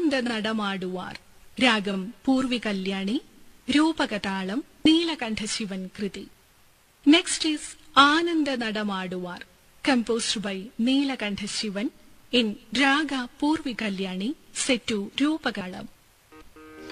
Ananda നടമാടുവാർ. Ragam Purvi Kalyani. രൂപകതാളം Neelakanta Shivan Krithi. Next is Ananda നടമാടുവാർ, composed by Neelakantha Shivan in Raga Purvi Kalyani, set to Rupagalam.